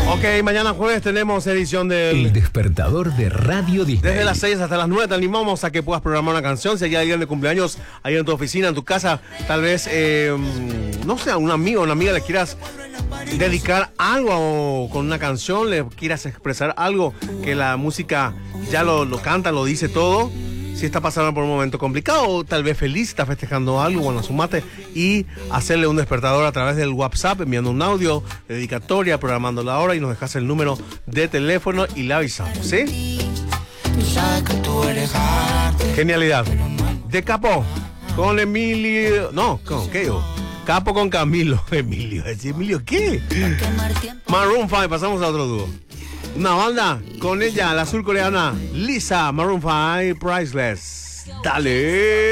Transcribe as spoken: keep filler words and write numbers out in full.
Ok, mañana jueves tenemos edición del... El despertador de Radio Disney. Desde las seis hasta las nueve te animamos a que puedas programar una canción. Si hay alguien de cumpleaños ahí en tu oficina, en tu casa, tal vez, eh, no sé, a un amigo o una amiga le quieras dedicar algo o con una canción, le quieras expresar algo que la música ya lo, lo canta, lo dice todo. Si está pasando por un momento complicado o tal vez feliz, está festejando algo, bueno, sumate y hacerle un despertador a través del WhatsApp, enviando un audio, dedicatoria, programando la hora y nos dejas el número de teléfono y la avisamos, ¿sí? Genialidad. De Capo con Emilio, no, ¿con qué yo? Capo con Camilo. Emilio, ¿Emilio qué? Maroon cinco, pasamos a otro dúo. Una banda con ella, la surcoreana Lisa, Maroon cinco, Priceless. Dale.